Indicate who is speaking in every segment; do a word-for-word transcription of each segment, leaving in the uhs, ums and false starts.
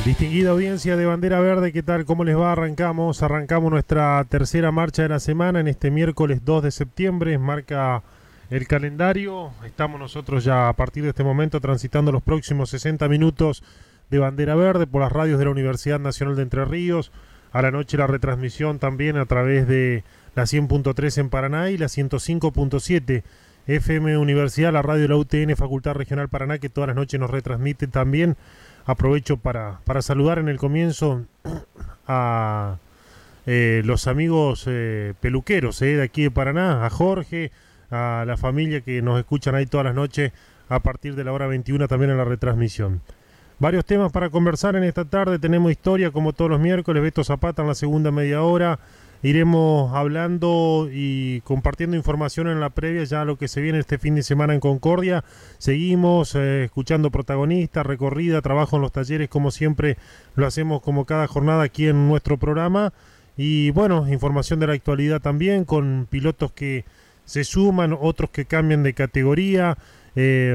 Speaker 1: Distinguida audiencia de Bandera Verde, ¿qué tal? ¿Cómo les va? Arrancamos, arrancamos nuestra tercera marcha de la semana en este miércoles dos de septiembre, marca el calendario. Estamos nosotros ya a partir de este momento transitando los próximos sesenta minutos de Bandera Verde por las radios de la Universidad Nacional de Entre Ríos. A la noche la retransmisión también a través de la cien punto tres en Paraná y la ciento cinco punto siete F M Universidad, la radio de la U T N Facultad Regional Paraná, que todas las noches nos retransmite también. Aprovecho para, para saludar en el comienzo a eh, los amigos eh, peluqueros eh, de aquí de Paraná, a Jorge, a la familia que nos escuchan ahí todas las noches a partir de la hora veintiuna también en la retransmisión. Varios temas para conversar en esta tarde, tenemos historia como todos los miércoles, Beto Zapata en la segunda media hora. Iremos hablando y compartiendo información en la previa ya lo que se viene este fin de semana en Concordia. Seguimos eh, escuchando protagonistas, recorrida, trabajo en los talleres, como siempre lo hacemos como cada jornada aquí en nuestro programa. Y bueno, información de la actualidad también, con pilotos que se suman, otros que cambian de categoría. Eh,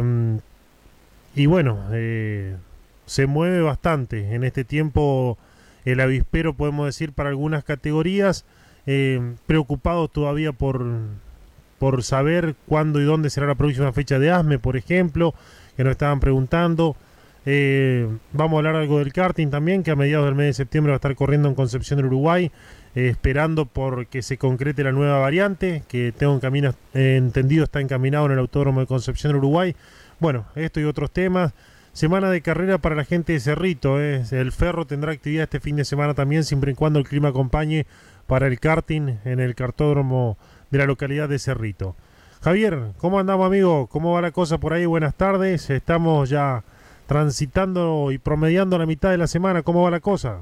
Speaker 1: y bueno, eh, se mueve bastante en este tiempo el avispero, podemos decir, para algunas categorías, eh, preocupados todavía por, por saber cuándo y dónde será la próxima fecha de ASME, por ejemplo, que nos estaban preguntando. Eh, vamos a hablar algo del karting también, que a mediados del mes de septiembre va a estar corriendo en Concepción del Uruguay, eh, esperando por que se concrete la nueva variante, que tengo en camino, eh, entendido está encaminado en el Autódromo de Concepción del Uruguay. Bueno, esto y otros temas. Semana de carrera para la gente de Cerrito, ¿eh? El Ferro tendrá actividad este fin de semana también, siempre y cuando el clima acompañe para el karting en el cartódromo de la localidad de Cerrito. Javier, ¿cómo andamos, amigo? ¿Cómo va la cosa por ahí? Buenas tardes. Estamos ya transitando y promediando la mitad de la semana. ¿Cómo va la cosa?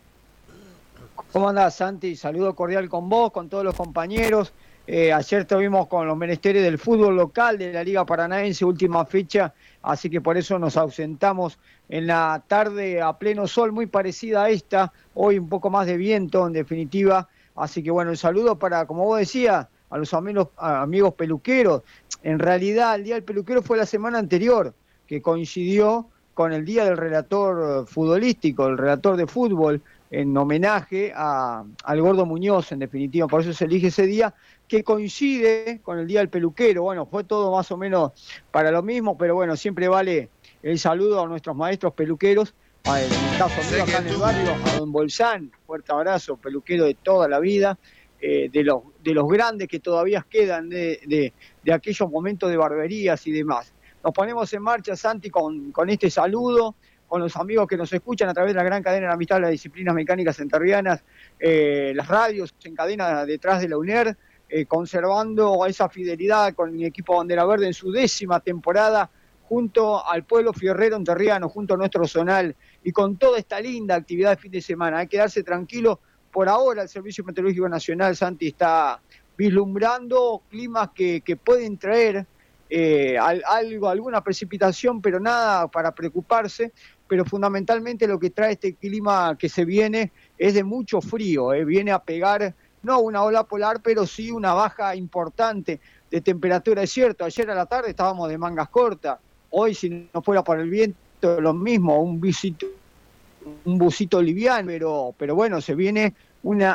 Speaker 2: ¿Cómo andás, Santi? Saludo cordial con vos, con todos los compañeros. Eh, ayer estuvimos con los menesteres del fútbol local de la Liga Paranaense, última fecha, así que por eso nos ausentamos en la tarde a pleno sol, muy parecida a esta, hoy un poco más de viento en definitiva, así que bueno, el saludo para, como vos decías, a los amigos, a amigos peluqueros. En realidad el Día del Peluquero fue la semana anterior, que coincidió con el Día del Relator Futbolístico, el relator de fútbol, en homenaje a, al Gordo Muñoz, en definitiva, por eso se elige ese día, que coincide con el Día del Peluquero. Bueno, fue todo más o menos para lo mismo, pero bueno, siempre vale el saludo a nuestros maestros peluqueros, a, en el caso mío acá en el barrio, a don Bolsán, fuerte abrazo, peluquero de toda la vida, eh, de, los, de los grandes que todavía quedan de, de, de aquellos momentos de barberías y demás. Nos ponemos en marcha, Santi, con, con este saludo, con los amigos que nos escuchan a través de la gran cadena de la amistad de las disciplinas mecánicas entrerrianas, eh, las radios en cadena detrás de la U N E R, eh, conservando esa fidelidad con el equipo Bandera Verde en su décima temporada, junto al pueblo fierrero entrerriano, junto a nuestro zonal, y con toda esta linda actividad de fin de semana. Hay que quedarse tranquilo. Por ahora el Servicio Meteorológico Nacional, Santi, está vislumbrando climas que, que pueden traer eh, algo, alguna precipitación, pero nada para preocuparse. Pero fundamentalmente lo que trae este clima que se viene es de mucho frío, eh, viene a pegar, no una ola polar, pero sí una baja importante de temperatura. Es cierto, ayer a la tarde estábamos de mangas cortas, hoy si no fuera por el viento, lo mismo, un busito, un busito liviano, pero, pero bueno, se viene una